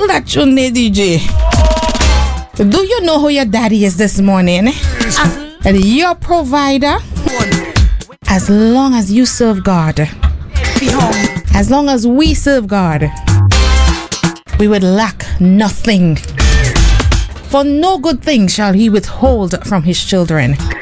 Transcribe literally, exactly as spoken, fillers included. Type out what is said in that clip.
Hold that tune there, D J. Do you know who your daddy is this morning? And your provider. As long as you serve God, as long as we serve God, we would lack nothing. For no good thing shall he withhold from his children.